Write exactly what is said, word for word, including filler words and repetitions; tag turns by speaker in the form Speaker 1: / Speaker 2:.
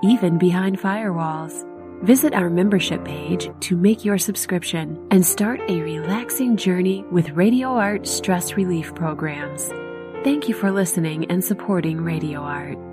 Speaker 1: even behind firewalls. Visit our membership page to make your subscription and start a relaxing journey with Radio Art stress relief programs. Thank you for listening and supporting Radio Art.